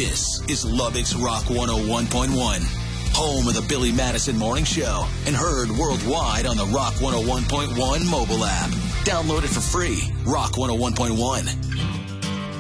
This is Lubbock's Rock 101.1, home of the Billy Madison Morning Show, and heard worldwide on the Rock 101.1 mobile app. Download it for free. Rock 101.1.